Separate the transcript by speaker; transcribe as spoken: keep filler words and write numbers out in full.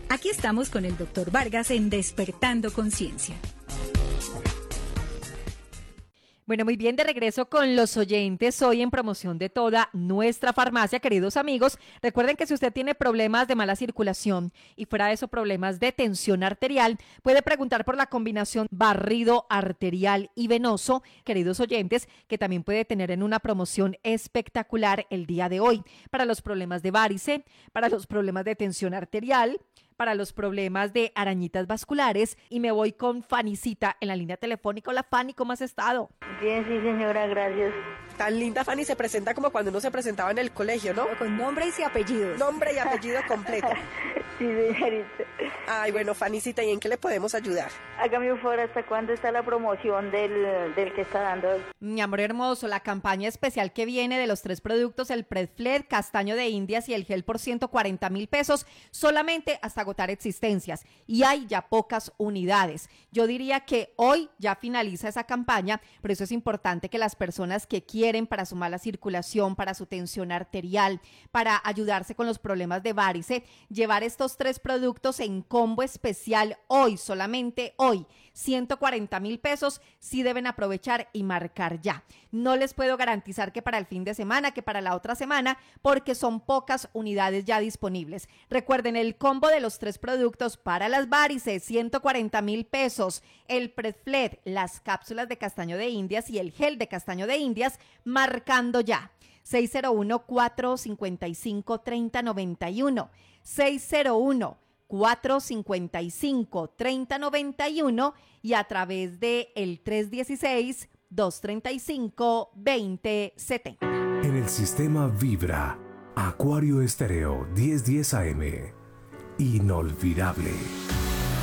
Speaker 1: Aquí estamos con el doctor Vargas en Despertando Conciencia.
Speaker 2: Bueno, muy bien, de regreso con los oyentes, hoy en promoción de toda nuestra farmacia, queridos amigos. Recuerden que si usted tiene problemas de mala circulación y fuera de eso problemas de tensión arterial, puede preguntar por la combinación barrido arterial y venoso, queridos oyentes, que también puede tener en una promoción espectacular el día de hoy, para los problemas de varice, para los problemas de tensión arterial, para los problemas de arañitas vasculares. Y me voy con Fanicita en la línea telefónica. Hola Fanny, ¿cómo has estado?
Speaker 3: Bien, sí señora, gracias.
Speaker 4: Tan linda Fanny, se presenta como cuando uno se presentaba en el colegio, ¿no?
Speaker 1: Con nombre y apellidos.
Speaker 4: Nombre y apellido completo.
Speaker 3: Sí, señorita.
Speaker 4: Ay, bueno, Fanicita, ¿y en qué le podemos ayudar?
Speaker 3: Hágame un favor, ¿hasta cuándo está la promoción del, del que está dando?
Speaker 2: Mi amor hermoso, la campaña especial que viene de los tres productos, el Predfled, castaño de Indias y el gel por ciento cuarenta mil pesos, solamente hasta agotar existencias. Y hay ya pocas unidades. Yo diría que hoy ya finaliza esa campaña, por eso es importante que las personas que quieren para su mala circulación, para su tensión arterial, para ayudarse con los problemas de varice, llevar estos tres productos en combo especial hoy, solamente hoy, ciento cuarenta mil pesos, sí deben aprovechar y marcar ya. No les puedo garantizar que para el fin de semana, que para la otra semana, porque son pocas unidades ya disponibles. Recuerden, el combo de los tres productos para las varices, ciento cuarenta mil pesos, el Predfled, las cápsulas de castaño de Indias y el gel de castaño de Indias, marcando ya. seis cero uno, cuatro cinco cinco, tres cero nueve uno, seis cero uno, cuatro cinco cinco, tres cero nueve uno y a través de el tres uno seis, dos tres cinco, dos cero siete cero.
Speaker 5: En el sistema Vibra, Acuario Estéreo diez diez A M. Inolvidable.